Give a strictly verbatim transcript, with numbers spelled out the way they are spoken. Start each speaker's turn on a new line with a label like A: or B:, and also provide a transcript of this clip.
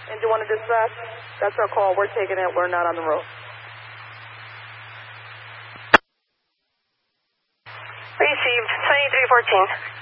A: Engine one to dispatch. That's our call. We're taking it. We're not on the road.
B: Received. twenty-three fourteen.